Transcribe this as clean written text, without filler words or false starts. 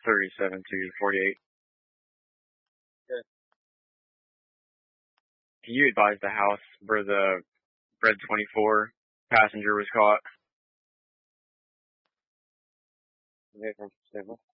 37 to 48. Good. Can you advise the house where the Red 24 passenger was caught? Okay, from